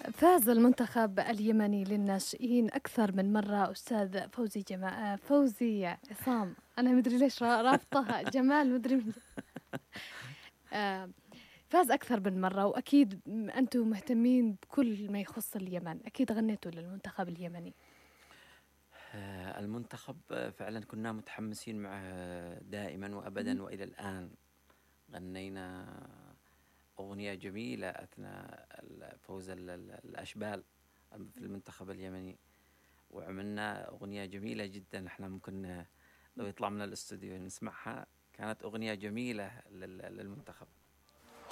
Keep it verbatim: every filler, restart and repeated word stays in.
فاز المنتخب اليمني للناشئين أكثر من مرة. أستاذ فوزي جما... فوزي عصام، أنا مدري ليش را- رابطها جمال مدري من... آه، فاز أكثر من مرة، وأكيد م- أنتم مهتمين بكل ما يخص اليمن، أكيد غنيتوا للمنتخب اليمني. آه، المنتخب آه، فعلا كنا متحمسين معه دائما مهم. وأبدا وإلى الآن. غنينا أغنية جميلة أثناء ال- فوز ال- ال- الأشبال في المنتخب اليمني، وعملنا أغنية جميلة جدا. احنا ممكن آه، لو يطلع من الاستوديو نسمعها. كانت أغنية جميلة لل- للمنتخب.